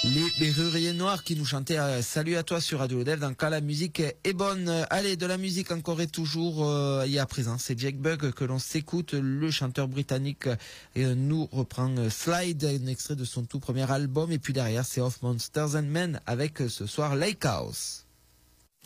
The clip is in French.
Les Berruriers Noirs qui nous chantaient Salut à toi sur Radio Odef dans Quand la musique est bonne. Allez, de la musique encore et toujours et à présent, c'est Jake Bugg que l'on s'écoute. Le chanteur britannique nous reprend Slide, un extrait de son tout premier album. Et puis derrière, c'est Of Monsters and Men avec ce soir Lake House.